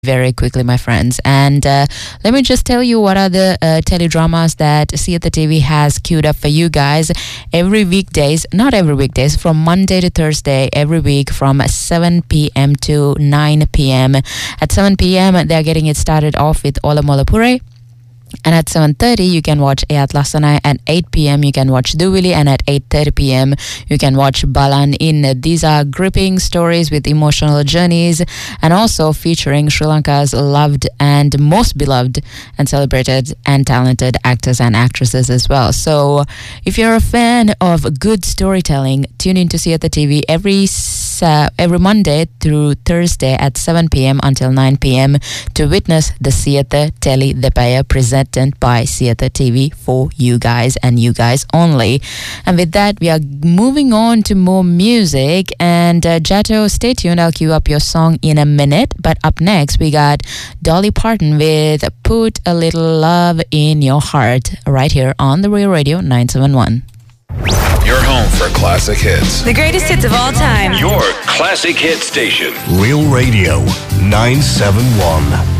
very quickly, my friends. And let me just tell you what are the teledramas that Sietha TV has queued up for you guys every weekdays, not every weekdays, from Monday to Thursday, every week from 7 p.m. to 9 p.m. At 7 p.m., they're getting it started off with Ola Mola Pure. And at 7:30, you can watch Eyat Lasana. At 8 p.m., you can watch Duvili. And at 8:30 p.m., you can watch Balan In. These are gripping stories with emotional journeys and also featuring Sri Lanka's loved and most beloved and celebrated and talented actors and actresses as well. So if you're a fan of good storytelling, tune in to Sietha TV every Monday through Thursday at 7 p.m. until 9 p.m. to witness the Sietha Tele Depaya presented by Sietha TV for you guys and you guys only. And with that, we are moving on to more music. And Jato, stay tuned. I'll queue up your song in a minute. But up next, we got Dolly Parton with Put a Little Love in Your Heart right here on the Real Radio 971. Your home for classic hits. The greatest hits of all time. Your classic hit station. Real Radio 971.